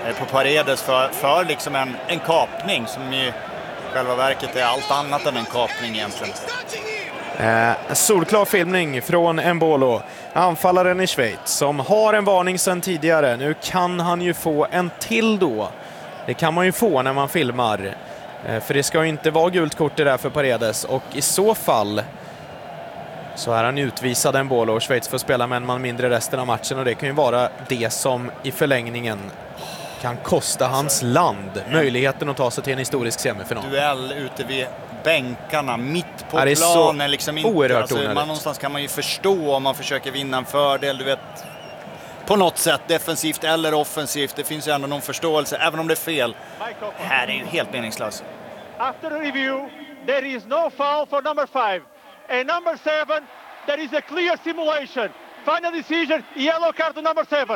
på Paredes för liksom en kapning som i själva verket är allt annat än en kapning egentligen. Solklar filmning från Embolo, anfallaren i Schweiz, som har en varning sedan tidigare. Nu kan han ju få en till då. Det kan man ju få när man filmar. För det ska ju inte vara gult kort det där för Paredes. Och i så fall så är han utvisad Embolo och Schweiz får spela med en man mindre resten av matchen. Och det kan ju vara det som i förlängningen kan kosta hans land möjligheten att ta sig till en historisk semifinal. Duell ute vid bänkarna, mitt på är planen. Liksom inte, oerhört alltså, onödigt. någonstans kan man ju förstå om man försöker vinna en fördel, du vet, på något sätt, defensivt eller offensivt. Det finns ju ändå någon förståelse, även om det är fel. Här är ju helt meningslöst. After the review, there is no foul for number 5. And number 7, there is a clear simulation. Final decision, yellow card to number 7.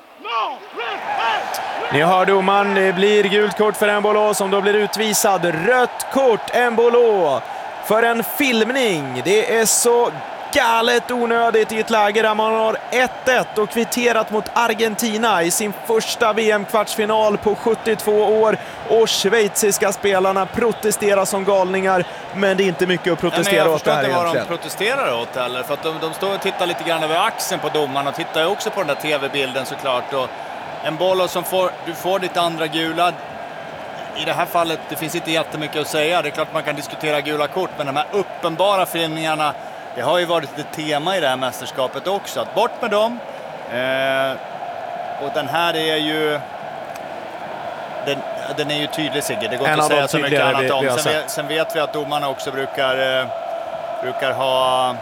Ni hör domaren, det blir gult kort för Embolo som då blir utvisad. Rött kort Embolo för en filmning. Det är så galet onödigt i ett läge där man har 1-1 och kvitterat mot Argentina i sin första VM-kvartsfinal på 72 år. Och schweiziska spelarna protesterar som galningar, men det är inte mycket att protestera åt det här egentligen. Jag förstår inte vad de protesterar åt heller, för att de står och tittar lite grann över axeln på domaren och tittar också på den där tv-bilden såklart. Och Embolo som du får ditt andra gula. I det här fallet, det finns inte jättemycket att säga. Det är klart man kan diskutera gula kort, men de här uppenbara filmningarna, det har ju varit ett tema i det här mästerskapet också. Att bort med dem. Och den här är ju... Den är ju tydlig, Sigge. Det går inte att säga så mycket annat om. Sen vet vi att domarna också brukar ha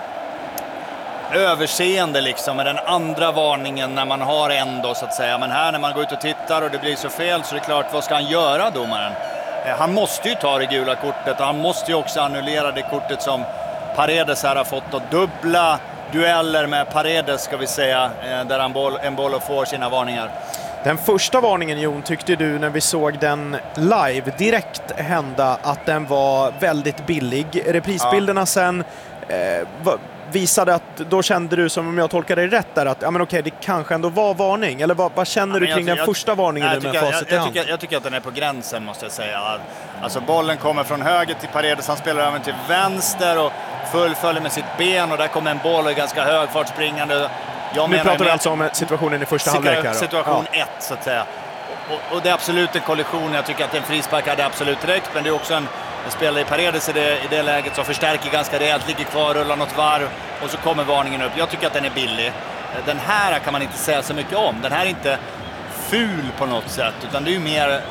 överseende liksom med den andra varningen när man har en då, så att säga. Men här när man går ut och tittar och det blir så fel, så är det klart, vad ska han göra, domaren? Han måste ju ta det gula kortet och han måste ju också annullera det kortet som Paredes här har fått, och dubbla dueller med Paredes, ska vi säga, där Embolo får sina varningar. Den första varningen, Jon, tyckte du när vi såg den live direkt hända att den var väldigt billig. Reprisbilderna sen visade att då kände du, som om jag tolkade det rätt där, att ja, men okej, det kanske ändå var varning. Eller vad känner du kring den första varningen nu med facit i hand? Jag tycker att den är på gränsen, måste jag säga. Alltså bollen kommer från höger till Paredes, han spelar även till vänster och fullföljer med sitt ben, och där kommer en boll i ganska hög fart springande. Nu pratar vi alltså om situationen i första halvlek här. Situation 1, så att säga. Och det är absolut en kollision. Jag tycker att en frispark hade absolut räckt, men det är också en spelare i Paredes i det läget som förstärker ganska rejält, ligger kvar, rullar något varv och så kommer varningen upp. Jag tycker att den är billig. Den här kan man inte säga så mycket om. Den här är inte ful på något sätt, utan det är ju mer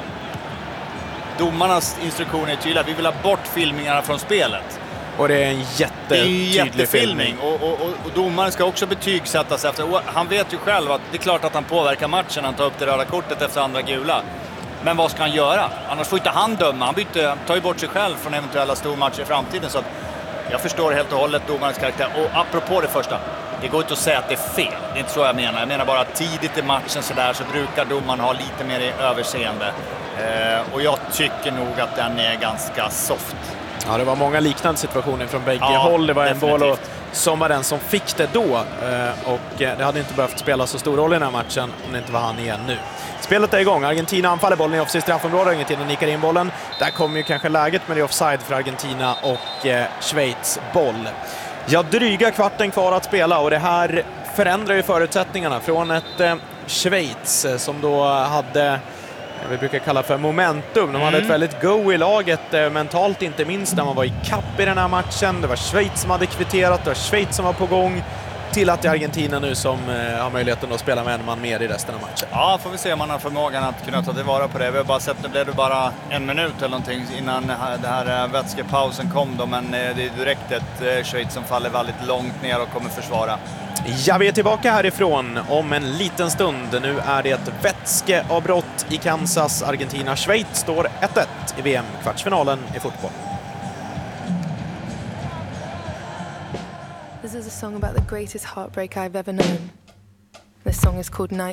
domarnas instruktioner är tydliga. Vi vill ha bort filmningarna från spelet. Och det är en jättefilmning. Filmning. Och domaren ska också betygsättas efter. Och han vet ju själv att det är klart att han påverkar matchen. Han tar upp det röda kortet efter andra gula. Men vad ska han göra? Annars får inte han döma. Han tar ju bort sig själv från eventuella stormatcher i framtiden. Så att jag förstår helt och hållet domarens karaktär. Och apropå det första, det går inte att säga att det är fel. Det är inte så jag menar. Jag menar bara att tidigt i matchen så brukar domaren ha lite mer i överseende. Och jag tycker nog att den är ganska soft. Ja, det var många liknande situationer från bägge håll. Det var Embolo som var den som fick det då. Och det hade inte behövt spela så stor roll i den här matchen om det inte var han igen nu. Spelet är igång. Argentina anfaller bollen i offside straffområdet. Argentina nickar in bollen. Där kommer ju kanske läget, med det offside för Argentina och Schweiz boll. Ja, dryga kvarten kvar att spela, och det här förändrar ju förutsättningarna från ett Schweiz som då hade, vi brukar kalla för momentum. De hade ett väldigt go i laget, mentalt inte minst, när man var i kapp i den här matchen. Det var Schweiz som hade kvitterat, det var Schweiz som var på gång, till att det är Argentina nu som har möjligheten att spela med en man mer i resten av matchen. Ja, får vi se om man har förmågan att kunna ta tillvara på det. Vi har bara sett, nu blev det bara 1 minut eller någonting innan det här vätskepausen kom då, men det är direkt ett Schweiz som faller väldigt långt ner och kommer försvara. Ja, vi är tillbaka härifrån om en liten stund. Nu är det ett vätskeavbrott i Kansas. Argentina-Schweiz står 1-1 i VM-kvartsfinalen i fotboll. This is a song about the greatest heartbreak I've ever known. This song is called Night.